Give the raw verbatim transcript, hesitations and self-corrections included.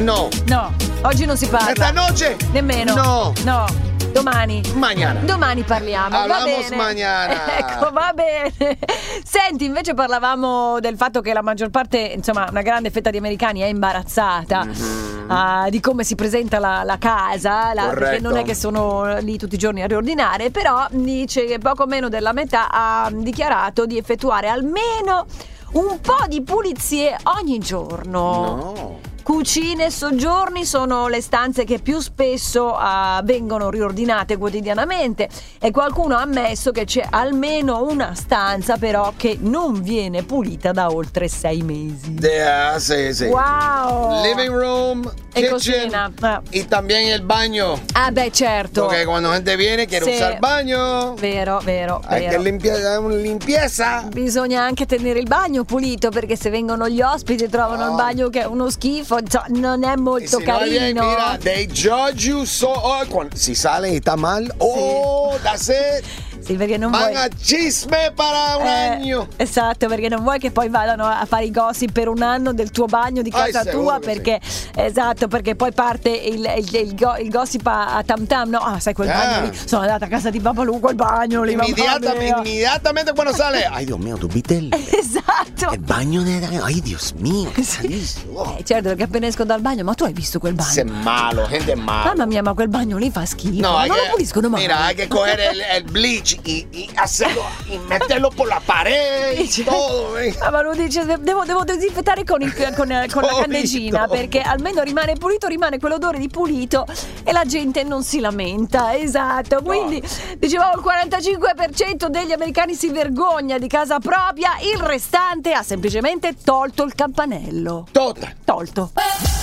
No. No, oggi non si parla. Esta noche? Nemmeno. No. No. Domani. Mañana. Domani parliamo. Hablamos va bene. mañana. Ecco, va bene. Senti, invece parlavamo del fatto che la maggior parte, insomma, una grande fetta di americani è imbarazzata mm-hmm. uh, di come si presenta la, la casa, la, perché non è che sono lì tutti i giorni a riordinare, però dice che poco meno della metà ha dichiarato di effettuare almeno un po' di pulizie ogni giorno. No. Cucine e soggiorni sono le stanze che più spesso uh, vengono riordinate quotidianamente e qualcuno ha ammesso che c'è almeno una stanza però che non viene pulita da oltre sei mesi. Yeah, sí, sí. Wow. Living room, e kitchen ah. y también el baño. Ah beh, certo. Porque cuando gente viene quiere sì. usar el baño. Vero, vero, Hay vero. que limpiar, limpieza. Bisogna anche tenere il bagno pulito perché se vengono gli ospiti e trovano oh. il bagno che è uno schifo, non è molto si carino. No hay, mira, they judge you so oh, cuando, si sale y está mal. Sì. Oh, that's it. Sì, perché non Van vuoi a chisme para un eh, anno. Esatto, perché non vuoi che poi vadano a fare i gossip per un anno del tuo bagno di casa ah, tua, perché sì. esatto, perché poi parte il, il, il, go, il gossip a, a tam tam, no? Ah, sai quel ah. bagno lì, sono andata a casa di Babalu, quel bagno lì. Immediatamente, immediatamente quando sale, ay Dios mío, tu viste il, esatto. il bagno nera, ay Dios mío, che salissimo. Eh, certo, perché appena esco dal bagno, ma tu hai visto quel bagno? Se è malo, gente malo. Mamma mia, ma quel bagno lì fa schifo. No, non che, lo puliscono mai. Mira, hay que coger el, el bleach y, y hacerlo y meterlo por la pared y todo. Ah, ma lo dice, devo, devo disinfettare con, il, con, con la candeggina, perché almeno rimane pulito, rimane quell'odore di pulito e la gente non si lamenta. Esatto, quindi no. Dicevamo il quarantacinque per cento degli americani si vergogna di casa propria, il restante ha semplicemente tolto il campanello. Tolto. Tolto.